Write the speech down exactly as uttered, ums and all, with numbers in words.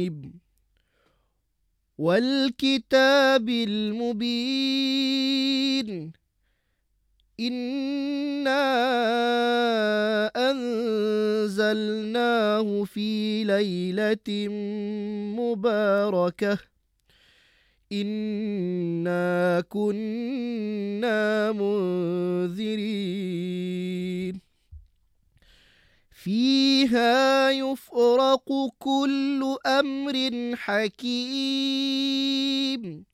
المنيب والكتاب المبين إنا أنزلناه في ليلة مباركة إنا كنا منذرين فيها يفرق كل أمر حكيم